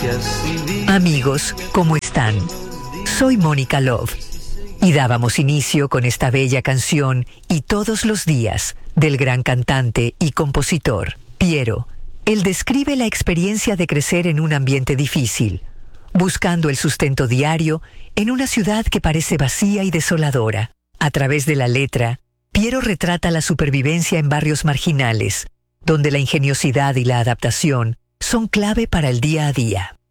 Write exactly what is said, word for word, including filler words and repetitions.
Amigos, ¿cómo están? Soy Mónica Love y dábamos inicio con esta bella canción Y todos los días del gran cantante y compositor Piero. Él describe la experiencia de crecer en un ambiente difícil, buscando el sustento diario en una ciudad que parece vacía y desoladora. A través de la letra, Piero retrata la supervivencia en barrios marginales, donde la ingeniosidad y la adaptación son clave para el día a día.